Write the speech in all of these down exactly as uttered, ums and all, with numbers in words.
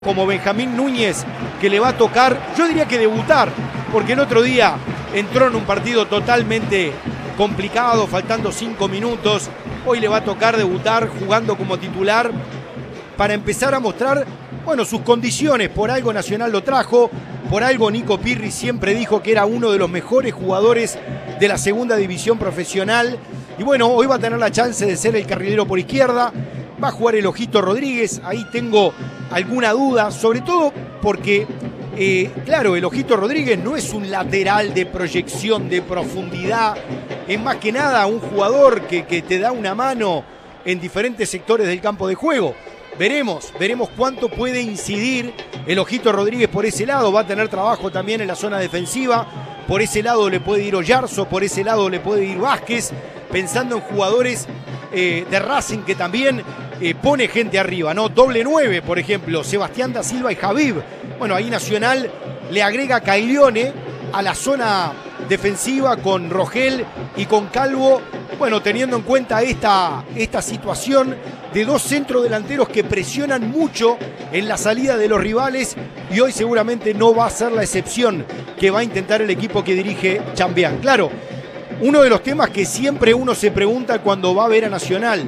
como Benjamín Núñez, que le va a tocar, yo diría que debutar, porque el otro día entró en un partido totalmente complicado, faltando cinco minutos. Hoy le va a tocar debutar jugando como titular para empezar a mostrar, bueno, sus condiciones. Por algo Nacional lo trajo, por algo Nico Pirri siempre dijo que era uno de los mejores jugadores de la segunda división profesional. Y bueno, hoy va a tener la chance de ser el carrilero por izquierda. Va a jugar el Ojito Rodríguez, ahí tengo alguna duda, sobre todo porque, eh, claro, el Ojito Rodríguez no es un lateral de proyección, de profundidad, es más que nada un jugador que, que te da una mano en diferentes sectores del campo de juego. Veremos, veremos cuánto puede incidir el Ojito Rodríguez por ese lado, va a tener trabajo también en la zona defensiva, por ese lado le puede ir Oyarzo, por ese lado le puede ir Vázquez, pensando en jugadores eh, de Racing que también eh, pone gente arriba, ¿no? Doble nueve, por ejemplo, Sebastián da Silva y Javib. Bueno, ahí Nacional le agrega a Caglione a la zona defensiva con Rogel y con Calvo. Bueno, teniendo en cuenta esta, esta situación de dos centrodelanteros que presionan mucho en la salida de los rivales, y hoy seguramente no va a ser la excepción que va a intentar el equipo que dirige Chambián. Claro, uno de los temas que siempre uno se pregunta cuando va a ver a Nacional,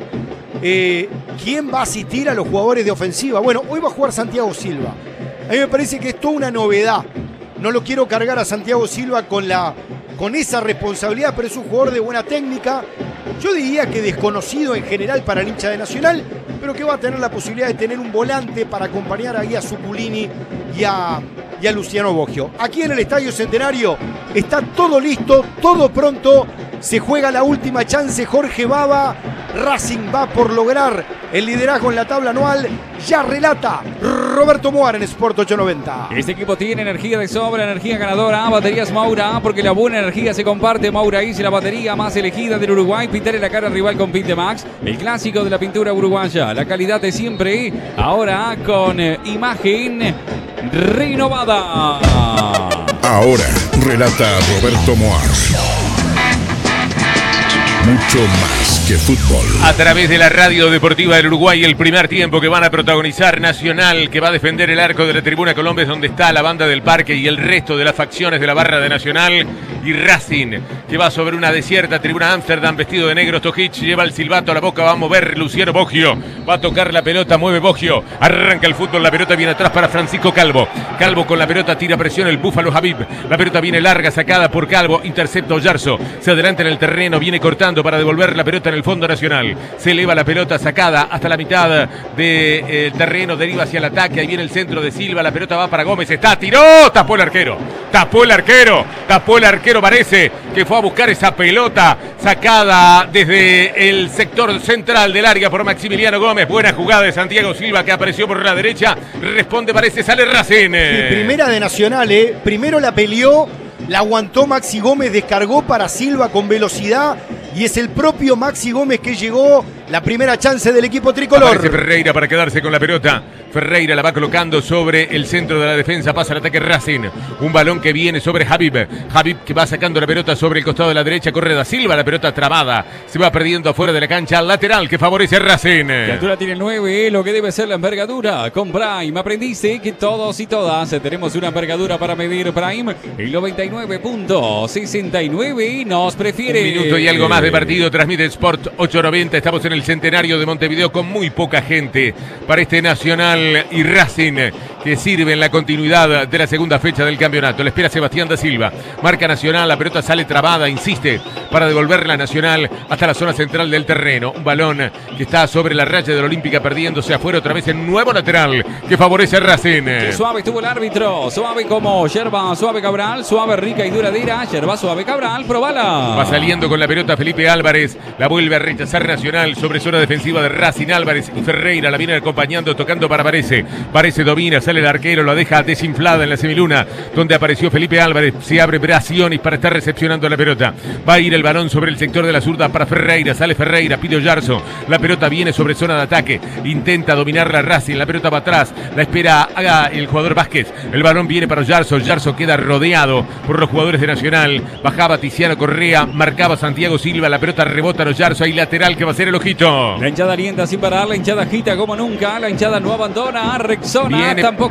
eh, ¿quién va a asistir a los jugadores de ofensiva? Bueno, hoy va a jugar Santiago Silva. A mí me parece que es toda una novedad. No lo quiero cargar a Santiago Silva con, la, con esa responsabilidad, pero es un jugador de buena técnica. Yo diría que desconocido en general para el hincha de Nacional, pero que va a tener la posibilidad de tener un volante para acompañar ahí a Zuculini y a, y a Luciano Boggio. Aquí en el Estadio Centenario está todo listo, todo pronto. Se juega la última chance, Jorge Baba. Racing va por lograr el liderazgo en la tabla anual. Ya relata Roberto Moar en Sport ochocientos noventa. Este equipo tiene energía de sobra, energía ganadora. Baterías Maura, porque la buena energía se comparte. Maura es la batería más elegida del Uruguay. Pintarle la cara al rival con Pintemax, el clásico de la pintura uruguaya. La calidad de siempre, ahora con eh, imagen renovada. Ahora relata Roberto Moar. Mucho más que fútbol. A través de la radio deportiva del Uruguay, el primer tiempo que van a protagonizar Nacional, que va a defender el arco de la tribuna Colombia, donde está la banda del Parque y el resto de las facciones de la barra de Nacional, y Racing, que va sobre una desierta tribuna Ámsterdam, vestido de negro. Stojic lleva el silbato a la boca, va a mover Luciano Boggio, va a tocar la pelota, mueve Boggio, arranca el fútbol, la pelota viene atrás para Francisco Calvo. Calvo con la pelota, tira presión el Búfalo Javib, la pelota viene larga, sacada por Calvo, intercepta Oyarzo, se adelanta en el terreno, viene cortando para devolver la pelota en el fondo Nacional. Se eleva la pelota sacada hasta la mitad del de, eh, terreno, deriva hacia el ataque, ahí viene el centro de Silva, la pelota va para Gómez, está, tiró, tapó el arquero, tapó el arquero, tapó el arquero, parece que fue a buscar esa pelota sacada desde el sector central del área por Maximiliano Gómez. Buena jugada de Santiago Silva, que apareció por la derecha, responde, parece, sale Racing. Sí, primera de Nacional, ¿eh? Primero la peleó, la aguantó Maxi Gómez, descargó para Silva con velocidad, y es el propio Maxi Gómez que llegó. La primera chance del equipo tricolor. Aparece Ferreira para quedarse con la pelota. Ferreira la va colocando sobre el centro de la defensa. Pasa el ataque Racing. Un balón que viene sobre Javib. Javib que va sacando la pelota sobre el costado de la derecha. Corre da Silva. La pelota trabada. Se va perdiendo afuera de la cancha. Al lateral que favorece a Racing. La altura tiene nueve. Lo que debe ser la envergadura. Con Prime aprendiste que todos y todas tenemos una envergadura para medir. Prime. El noventa y nueve punto sesenta y nueve nos prefiere. Un minuto y algo más de partido. Transmite Sport ochocientos noventa. Estamos en el Centenario de Montevideo con muy poca gente para este Nacional y Racing, que sirve en la continuidad de la segunda fecha del campeonato. Le espera Sebastián da Silva, marca Nacional, la pelota sale trabada, insiste para devolverla a Nacional hasta la zona central del terreno. Un balón que está sobre la raya de la Olímpica, perdiéndose afuera otra vez en nuevo lateral que favorece a Racing. Qué suave estuvo el árbitro, suave como yerba suave Cabral, suave, rica y duradera, yerba suave Cabral, probala. Va saliendo con la pelota Felipe Álvarez, la vuelve a rechazar Nacional sobre zona defensiva de Racing. Álvarez y Ferreira la vienen acompañando, tocando para Parece. Parece domina, sale el arquero, la deja desinflada en la semiluna, donde apareció Felipe Álvarez. Se abre Bracionis para estar recepcionando la pelota. Va a ir el balón sobre el sector de la zurda para Ferreira. Sale Ferreira, pide Oyarzo. La pelota viene sobre zona de ataque. Intenta dominar la Racing. La pelota va atrás. La espera haga el jugador Vázquez. El balón viene para Oyarzo. Oyarzo queda rodeado por los jugadores de Nacional. Bajaba Tiziano Correa. Marcaba Santiago Silva. La pelota rebota en Oyarzo. Hay lateral que va a ser el Ojito. La hinchada alienta sin parar. La hinchada agita como nunca. La hinchada no abandona. Rexona Viene tampoco.